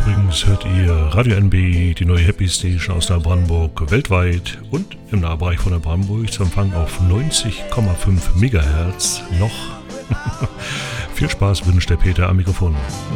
Übrigens hört ihr Radio NB, die neue Happy Station aus Neubrandenburg, weltweit und im Nahbereich von Neubrandenburg zu empfangen auf 90,5 MHz noch. Viel Spaß wünscht der Peter am Mikrofon.